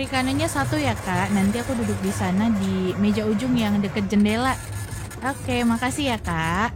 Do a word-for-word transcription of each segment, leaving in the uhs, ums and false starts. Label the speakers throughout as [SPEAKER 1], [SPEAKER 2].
[SPEAKER 1] amerikananya satu ya Kak. Nanti aku duduk di sana di meja ujung yang deket jendela. Oke, makasih ya Kak.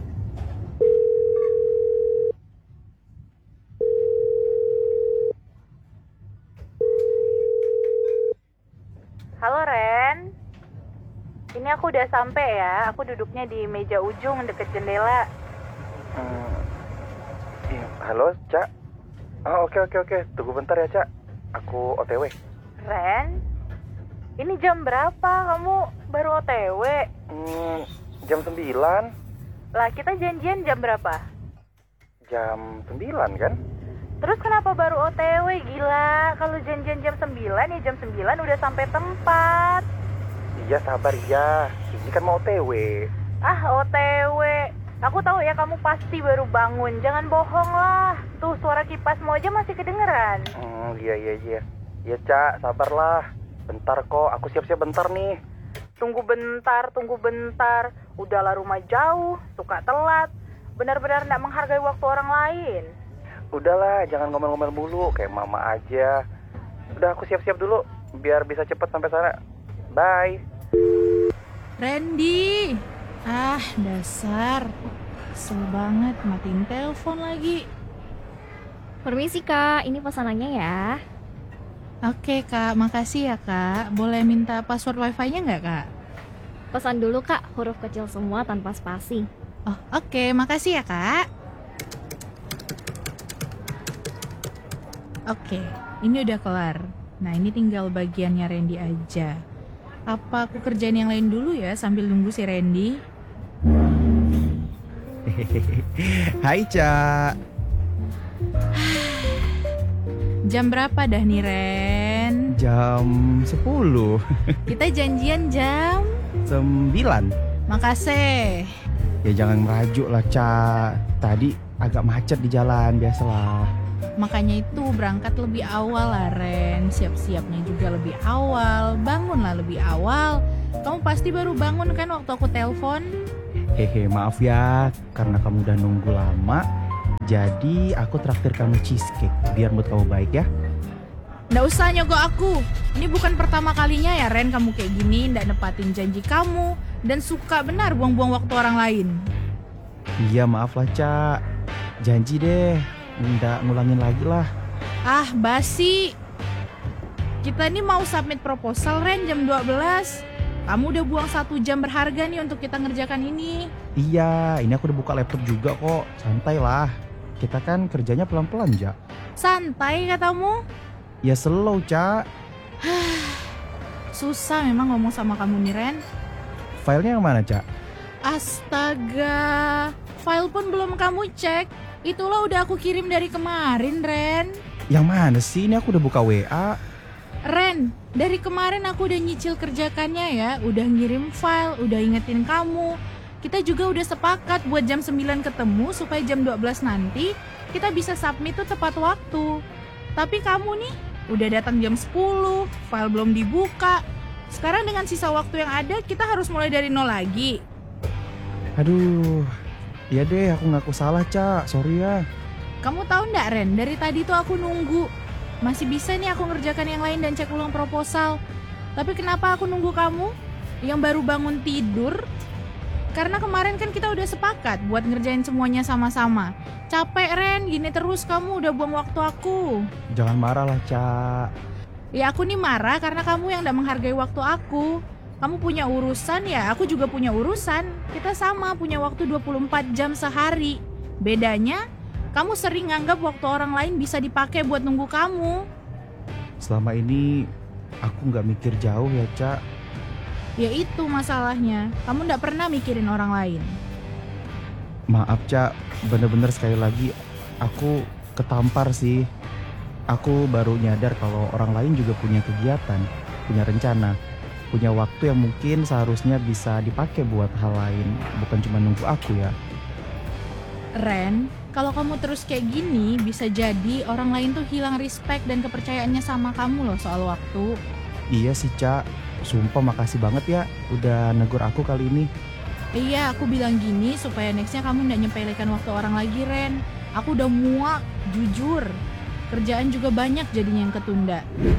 [SPEAKER 1] Halo Ren, ini aku udah sampai ya. Aku duduknya di meja ujung deket jendela.
[SPEAKER 2] Hmm, iya, halo Cak. Oh oke oke oke, tunggu bentar ya Cak. Aku O T W.
[SPEAKER 1] Ren, ini jam berapa? Kamu baru O T W?
[SPEAKER 2] Hmm, jam sembilan.
[SPEAKER 1] Lah kita janjian jam berapa?
[SPEAKER 2] Jam sembilan kan?
[SPEAKER 1] Terus kenapa baru O T W? Gila, kalau janjian jam sembilan ya jam sembilan udah sampai tempat.
[SPEAKER 2] Iya sabar ya, ini kan mau O T W.
[SPEAKER 1] Ah, O T W. Aku tahu ya kamu pasti baru bangun. Jangan bohong lah. Tuh suara kipasmu aja masih kedengeran.
[SPEAKER 2] Hmm, iya iya iya. Iya Cak, sabarlah. Bentar kok, aku siap-siap bentar nih.
[SPEAKER 1] Tunggu bentar, tunggu bentar. Udahlah rumah jauh, suka telat. Benar-benar gak menghargai waktu orang lain.
[SPEAKER 2] Udahlah, jangan ngomel-ngomel mulu, kayak mama aja. Udah aku siap-siap dulu, biar bisa cepet sampai sana. Bye.
[SPEAKER 1] Randy. Ah, dasar. Kesel banget, matiin telepon lagi.
[SPEAKER 3] Permisi Kak, ini pesanannya ya.
[SPEAKER 1] Oke Kak, makasih ya Kak. Boleh minta password wifi-nya nggak Kak?
[SPEAKER 3] Pesan dulu Kak, huruf kecil semua tanpa spasi.
[SPEAKER 1] Oh oke, makasih ya Kak. Oke, ini udah kelar. Nah ini tinggal bagiannya Randy aja. Apa aku kerjain yang lain dulu ya sambil nunggu si Randy?
[SPEAKER 4] Hai Cak.
[SPEAKER 1] Jam berapa dah nih Ren?
[SPEAKER 4] Jam sepuluh.
[SPEAKER 1] Kita janjian jam
[SPEAKER 4] sembilan.
[SPEAKER 1] Makasih.
[SPEAKER 4] Ya jangan merajuk lah Cak. Tadi agak macet di jalan, biasalah.
[SPEAKER 1] Makanya itu berangkat lebih awal lah Ren. Siap-siapnya juga lebih awal. Bangunlah lebih awal. Kamu pasti baru bangun kan waktu aku telepon?
[SPEAKER 4] Hehe, maaf ya, karena kamu udah nunggu lama. Jadi aku traktir kamu cheesecake, biar mood kamu baik ya.
[SPEAKER 1] Nggak usah nyogok aku. Ini bukan pertama kalinya ya Ren kamu kayak gini. Nggak nepatin janji kamu. Dan suka benar buang-buang waktu orang lain.
[SPEAKER 4] Iya maaf lah Cak. Janji deh, nggak ngulangin lagi lah.
[SPEAKER 1] Ah basi. Kita ini mau submit proposal Ren jam dua belas. Kamu udah buang satu jam berharga nih untuk kita ngerjakan ini.
[SPEAKER 4] Iya, ini aku udah buka laptop juga kok. Santai lah. Kita kan kerjanya pelan-pelan, Cak.
[SPEAKER 1] Santai katamu?
[SPEAKER 4] Ya slow, Cak.
[SPEAKER 1] Susah memang ngomong sama kamu nih Ren.
[SPEAKER 4] Filenya yang mana, Cak?
[SPEAKER 1] Astaga, file pun belum kamu cek. Itulah udah aku kirim dari kemarin Ren.
[SPEAKER 4] Yang mana sih? Ini aku udah buka W A.
[SPEAKER 1] Ren, dari kemarin aku udah nyicil kerjakannya ya. Udah ngirim file, udah ingetin kamu. Kita juga udah sepakat buat jam sembilan ketemu supaya jam dua belas nanti kita bisa submit tuh tepat waktu. Tapi kamu nih udah datang jam sepuluh, file belum dibuka. Sekarang dengan sisa waktu yang ada kita harus mulai dari nol lagi.
[SPEAKER 4] Aduh, ya deh aku ngaku salah Cak, sorry ya.
[SPEAKER 1] Kamu tahu nggak Ren, dari tadi tuh aku nunggu. Masih bisa nih aku ngerjakan yang lain dan cek ulang proposal. Tapi kenapa aku nunggu kamu yang baru bangun tidur? Karena kemarin kan kita udah sepakat buat ngerjain semuanya sama-sama. Capek Ren, gini terus kamu udah buang waktu aku.
[SPEAKER 4] Jangan marah lah Cak.
[SPEAKER 1] Ya aku nih marah karena kamu yang gak menghargai waktu aku. Kamu punya urusan ya, aku juga punya urusan. Kita sama punya waktu dua puluh empat jam sehari. Bedanya, kamu sering nganggap waktu orang lain bisa dipakai buat nunggu kamu.
[SPEAKER 4] Selama ini aku gak mikir jauh ya Cak.
[SPEAKER 1] Ya itu masalahnya, kamu gak pernah mikirin orang lain.
[SPEAKER 4] Maaf Cak, bener-bener sekali lagi aku ketampar sih. Aku baru nyadar kalau orang lain juga punya kegiatan, punya rencana, punya waktu yang mungkin seharusnya bisa dipakai buat hal lain, bukan cuma nunggu aku ya.
[SPEAKER 1] Ren, kalau kamu terus kayak gini, bisa jadi orang lain tuh hilang respect dan kepercayaannya sama kamu loh soal waktu.
[SPEAKER 4] Iya sih Cak, sumpah makasih banget ya udah negur aku kali ini.
[SPEAKER 1] Iya, aku bilang gini supaya nextnya kamu gak nyepelekan waktu orang lagi Ren. Aku udah muak, jujur. Kerjaan juga banyak jadinya yang ketunda.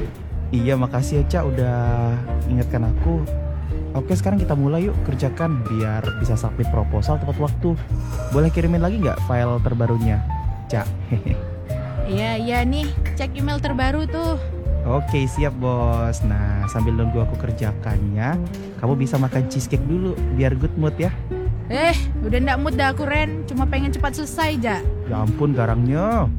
[SPEAKER 4] Iya, makasih ya Cak udah ingatkan aku. Oke, sekarang kita mulai yuk kerjakan biar bisa submit proposal tepat waktu. Boleh kirimin lagi nggak file terbarunya, Cak?
[SPEAKER 1] Iya, iya nih, cek email terbaru tuh.
[SPEAKER 4] Oke, siap bos. Nah, sambil nunggu aku kerjakannya, kamu bisa makan cheesecake dulu biar good mood ya.
[SPEAKER 1] Eh, udah ndak mood dah aku Ren, cuma pengen cepat selesai, Ja.
[SPEAKER 4] Ya ampun, garangnya.